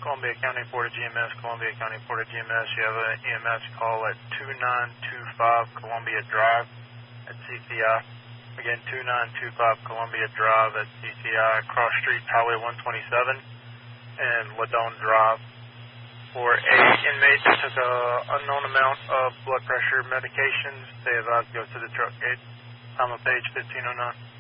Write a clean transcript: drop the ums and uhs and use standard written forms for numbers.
Columbia County Port of GMS, Columbia County Port of GMS. You have an EMS call at 2925 Columbia Drive at CCI. Again, 2925 Columbia Drive at CCI, Cross Street, Highway 127, and Ladone Drive. For a inmate that took an unknown amount of blood pressure medications, they advised to go to the truck gate. Time of page 1509.